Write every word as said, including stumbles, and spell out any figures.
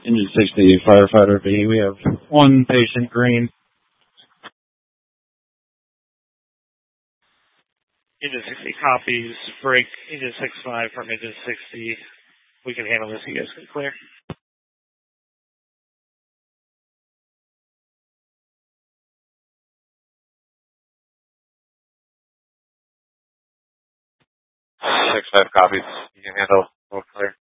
Engine sixty, firefighter B. We have one patient green. Engine sixty copies. Break Engine sixty-five from Engine sixty. We can handle this. You guys can clear. Six five copies. You can handle. We'll clear.